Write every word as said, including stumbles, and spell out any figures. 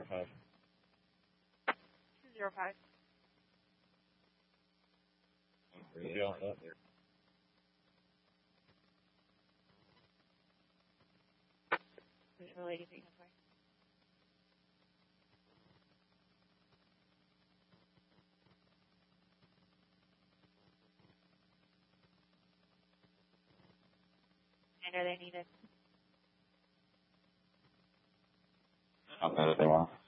zero five. Two zero five. We'll be all set. There's a lady being this way. I know they need it. I'll bet if they want.